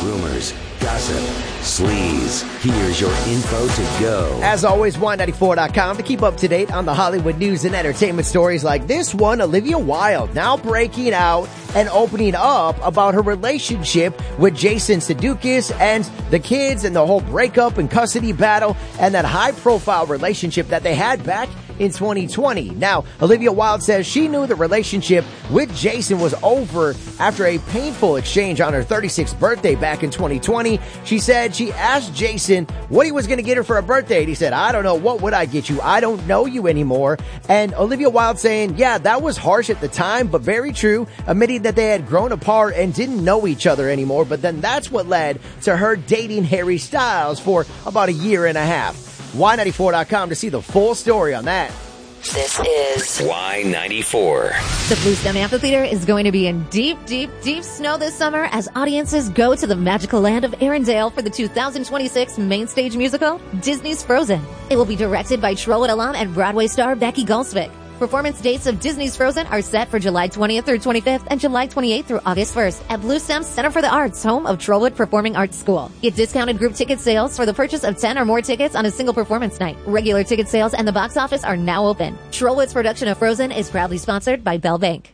rumors, gossip, sleaze. Here's your info to go. As always, Y94.com to keep up to date on the Hollywood news and entertainment stories like this one. Olivia Wilde now breaking out and opening up about her relationship with Jason Sudeikis and the kids and the whole breakup and custody battle and that high-profile relationship that they had back in 2020. Now, Olivia Wilde says she knew the relationship with Jason was over after a painful exchange on her 36th birthday back in 2020. She said she asked Jason what he was going to get her for her birthday. And he said, I don't know. What would I get you? I don't know you anymore. And Olivia Wilde saying, yeah, that was harsh at the time, but very true, admitting that they had grown apart and didn't know each other anymore. But then that's what led to her dating Harry Styles for about a year and a half. Y94.com to see the full story on that. This is Y94. The Bluestem Amphitheater is going to be in deep, deep, deep snow this summer as audiences go to the magical land of Arendelle for the 2026 main stage musical, Disney's Frozen. It will be directed by Trollope alum and Broadway star Becky Goldsvick. Performance dates of Disney's Frozen are set for July 20th through 25th and July 28th through August 1st at Bluestem's Center for the Arts, home of Trollwood Performing Arts School. Get discounted group ticket sales for the purchase of 10 or more tickets on a single performance night. Regular ticket sales and the box office are now open. Trollwood's production of Frozen is proudly sponsored by Bell Bank.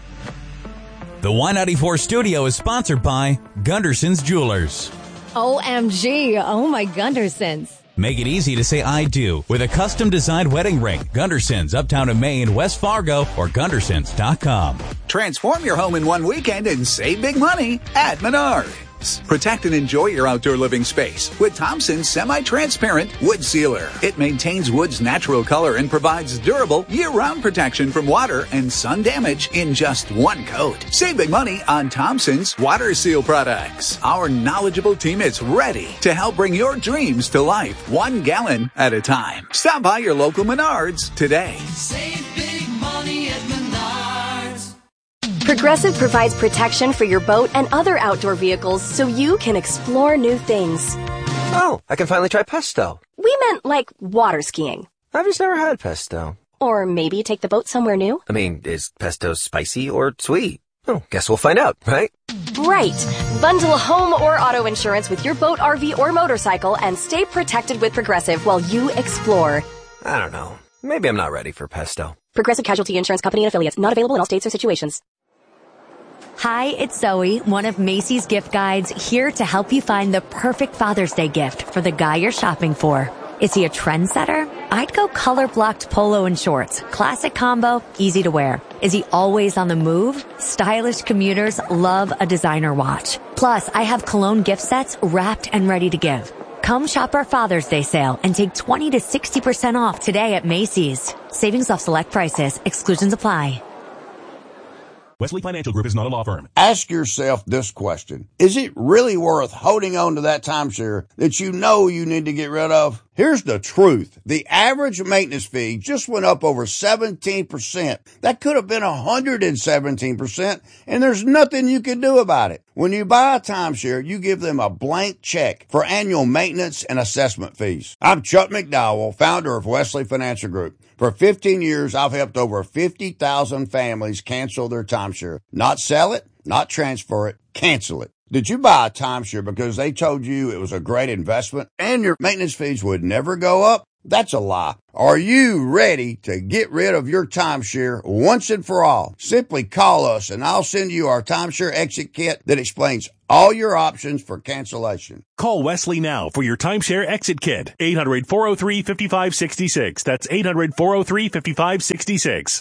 The Y94 studio is sponsored by Gunderson's Jewelers. OMG, oh my Gundersons. Make it easy to say I do with a custom-designed wedding ring. Gundersons, uptown in Maine, West Fargo, or Gundersons.com. Transform your home in one weekend and save big money at Menards. Protect and enjoy your outdoor living space with Thompson's semi-transparent wood sealer. It maintains wood's natural color and provides durable year-round protection from water and sun damage in just one coat. Save big money on Thompson's water seal products. Our knowledgeable team is ready to help bring your dreams to life 1 gallon at a time. Stop by your local Menards today. Save big money at Menards. Progressive provides protection for your boat and other outdoor vehicles so you can explore new things. Oh, I can finally try pesto. We meant like water skiing. I've just never had pesto. Or maybe take the boat somewhere new. I mean, is pesto spicy or sweet? Oh, guess we'll find out, right? Right. Bundle home or auto insurance with your boat, RV, or motorcycle and stay protected with Progressive while you explore. I don't know. Maybe I'm not ready for pesto. Progressive Casualty Insurance Company and Affiliates. Not available in all states or situations. Hi, it's Zoe, one of Macy's gift guides, here to help you find the perfect Father's Day gift for the guy you're shopping for. Is he a trendsetter? I'd go color-blocked polo and shorts. Classic combo, easy to wear. Is he always on the move? Stylish commuters love a designer watch. Plus, I have cologne gift sets wrapped and ready to give. Come shop our Father's Day sale and take 20 to 60% off today at Macy's. Savings off select prices. Exclusions apply. Wesley Financial Group is not a law firm. Ask yourself this question. Is it really worth holding on to that timeshare that you know you need to get rid of? Here's the truth. The average maintenance fee just went up over 17%. That could have been 117%, and there's nothing you can do about it. When you buy a timeshare, you give them a blank check for annual maintenance and assessment fees. I'm Chuck McDowell, founder of Wesley Financial Group. For 15 years, I've helped over 50,000 families cancel their timeshare. Not sell it, not transfer it, cancel it. Did you buy a timeshare because they told you it was a great investment and your maintenance fees would never go up? That's a lie. Are you ready to get rid of your timeshare once and for all? Simply call us and I'll send you our timeshare exit kit that explains all your options for cancellation. Call Wesley now for your timeshare exit kit. 800-403-5566. That's 800-403-5566.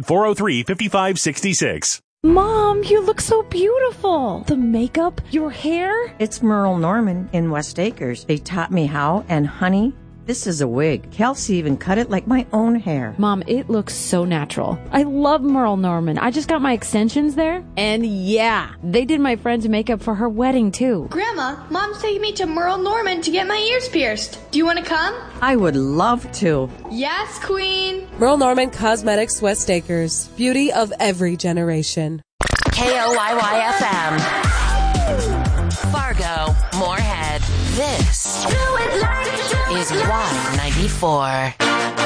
800-403-5566. Mom, you look so beautiful. The makeup, your hair. It's Merle Norman in West Acres. They taught me how, and honey, this is a wig. Kelsey even cut it like my own hair. Mom, it looks so natural. I love Merle Norman. I just got my extensions there. And yeah, they did my friend's makeup for her wedding too. Grandma, Mom's taking me to Merle Norman to get my ears pierced. Do you want to come? I would love to. Yes, Queen. Merle Norman Cosmetics, West Acres. Beauty of every generation. KOYY-FM. Fargo, Moorhead. This is Y94.